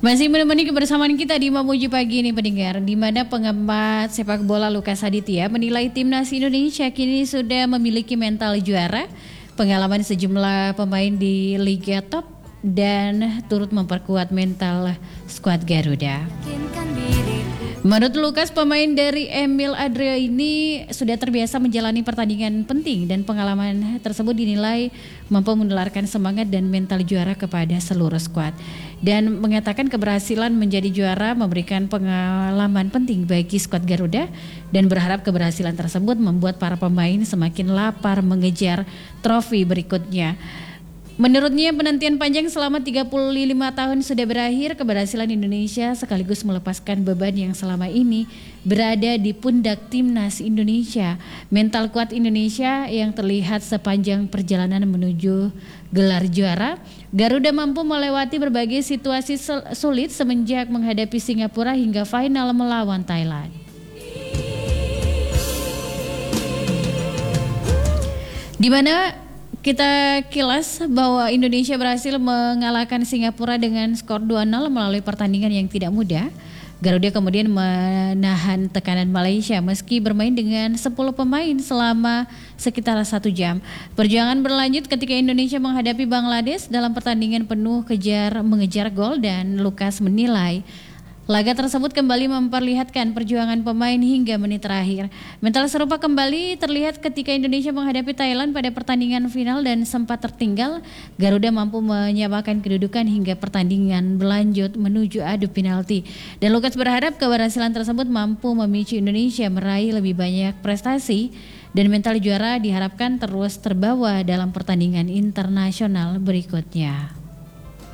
Masih menemani kebersamaan kita di Mamuju Pagi ini pendengar, di mana pengamat sepak bola Lukas Aditya menilai timnas Indonesia kini sudah memiliki mental juara, pengalaman sejumlah pemain di Liga Top dan turut memperkuat mental skuad Garuda. Menurut Lukas, pemain dari Emil Adria ini sudah terbiasa menjalani pertandingan penting dan pengalaman tersebut dinilai mampu menularkan semangat dan mental juara kepada seluruh skuad. Dan mengatakan keberhasilan menjadi juara memberikan pengalaman penting bagi skuad Garuda dan berharap keberhasilan tersebut membuat para pemain semakin lapar mengejar trofi berikutnya. Menurutnya penantian panjang selama 35 tahun sudah berakhir. Keberhasilan Indonesia sekaligus melepaskan beban yang selama ini berada di pundak timnas Indonesia. Mental kuat Indonesia yang terlihat sepanjang perjalanan menuju gelar juara. Garuda mampu melewati berbagai situasi sulit semenjak menghadapi Singapura hingga final melawan Thailand. Di mana kita kilas bahwa Indonesia berhasil mengalahkan Singapura dengan skor 2-0 melalui pertandingan yang tidak mudah. Garuda kemudian menahan tekanan Malaysia meski bermain dengan 10 pemain selama sekitar 1 jam. Perjuangan berlanjut ketika Indonesia menghadapi Bangladesh dalam pertandingan penuh mengejar gol, dan Lukas menilai laga tersebut kembali memperlihatkan perjuangan pemain hingga menit terakhir. Mental serupa kembali terlihat ketika Indonesia menghadapi Thailand pada pertandingan final dan sempat tertinggal. Garuda mampu menyamakan kedudukan hingga pertandingan berlanjut menuju adu penalti. Dan Lukas berharap keberhasilan tersebut mampu memicu Indonesia meraih lebih banyak prestasi dan mental juara diharapkan terus terbawa dalam pertandingan internasional berikutnya.